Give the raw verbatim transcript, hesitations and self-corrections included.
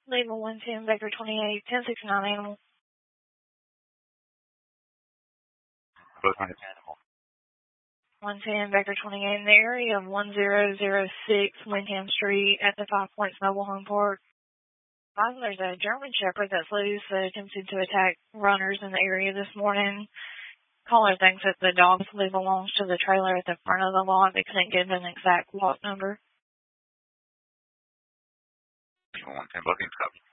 Label one ten, Vector twenty-eight, ten sixty-nine animal. Both on its animal. one ten, Vector twenty-eight in the area of one zero zero six Windham Street at the Five Points Mobile Home Park. There's a German Shepherd that's loose that attempted to attack runners in the area this morning. Caller thinks that the dog belongs to the trailer at the front of the lot. They couldn't give an exact lot number. one ten bookings, copy.